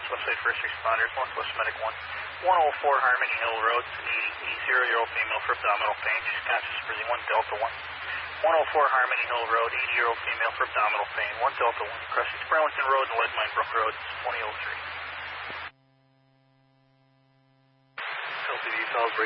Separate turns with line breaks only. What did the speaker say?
Westside First Responders, Northwest Medic 1. 104 Harmony Hill Road, it's an 80-year-old female for abdominal pain. She's conscious, breathing, 1 Delta 1. 104 Harmony Hill Road, 80-year-old female for abdominal pain, 1 Delta 1. Crossing Burlington Road and Lead Mine Brook Road, 2003.